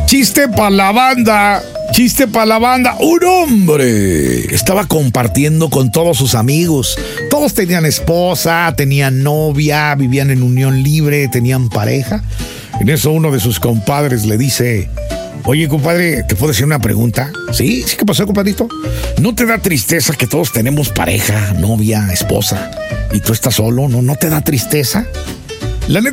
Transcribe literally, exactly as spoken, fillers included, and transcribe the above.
Chiste para la banda. Chiste para la banda. Un hombre estaba compartiendo con todos sus amigos. Todos tenían esposa, tenían novia, vivían en unión libre, tenían pareja. En eso uno de sus compadres le dice: oye, compadre, ¿te puedo hacer una pregunta? ¿Sí? ¿Sí? ¿Qué pasó, compadrito? ¿No te da tristeza que todos tenemos pareja, novia, esposa, y tú estás solo? ¿No, no te da tristeza? La neta